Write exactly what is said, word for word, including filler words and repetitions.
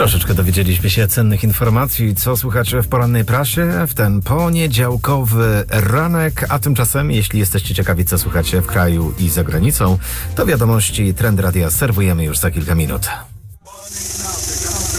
Troszeczkę dowiedzieliśmy się cennych informacji, co słuchacie w porannej prasie w ten poniedziałkowy ranek, a tymczasem, jeśli jesteście ciekawi, co słuchacie w kraju i za granicą, to wiadomości Trend Radia serwujemy już za kilka minut.